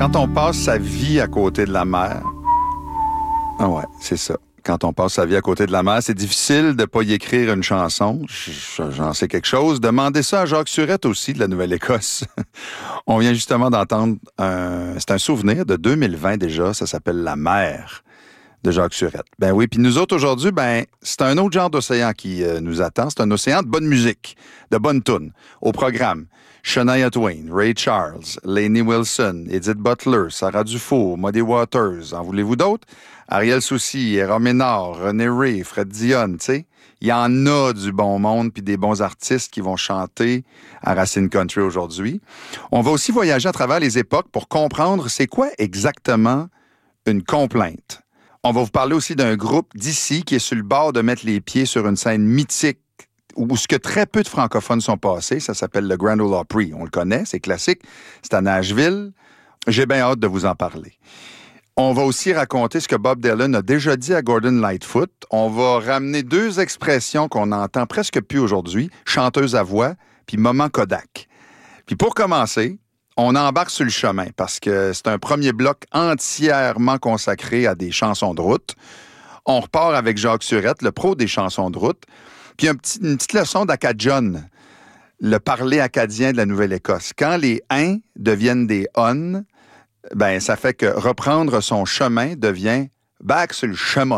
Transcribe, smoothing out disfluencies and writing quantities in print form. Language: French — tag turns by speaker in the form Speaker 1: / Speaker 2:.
Speaker 1: Quand on passe sa vie à côté de la mer, ah ouais, c'est ça. Quand on passe sa vie à côté de la mer, c'est difficile de ne pas y écrire une chanson. J'en sais quelque chose. Demandez ça à Jacques Surette aussi, de la Nouvelle-Écosse. On vient justement d'entendre c'est un souvenir de 2020 déjà. Ça s'appelle La mer de Jacques Surette. Ben oui, puis nous autres aujourd'hui, c'est un autre genre d'océan qui nous attend. C'est un océan de bonne musique, de bonnes tunes. Au programme, Shania Twain, Ray Charles, Lainey Wilson, Edith Butler, Sarah Dufour, Muddy Waters. En voulez-vous d'autres? Ariel Soucy, Era Ménard, René Ray, Fred Dionne, tu sais. Il y en a du bon monde puis des bons artistes qui vont chanter à Racine Country aujourd'hui. On va aussi voyager à travers les époques pour comprendre c'est quoi exactement une complainte. On va vous parler aussi d'un groupe d'ici qui est sur le bord de mettre les pieds sur une scène mythique où ce que très peu de francophones sont passés. Ça s'appelle le Grand Ole Opry. On le connaît, c'est classique. C'est à Nashville. J'ai bien hâte de vous en parler. On va aussi raconter ce que Bob Dylan a déjà dit à Gordon Lightfoot. On va ramener deux expressions qu'on n'entend presque plus aujourd'hui, chanteuse à voix, puis moment Kodak. Puis pour commencer, on embarque sur le chemin parce que c'est un premier bloc entièrement consacré à des chansons de route. On repart avec Jacques Surette, le pro des chansons de route, puis une petite leçon d'Acadian, le parler acadien de la Nouvelle-Écosse. Quand les « uns » deviennent des « on », ça fait que reprendre son chemin devient « back sur le chemin ».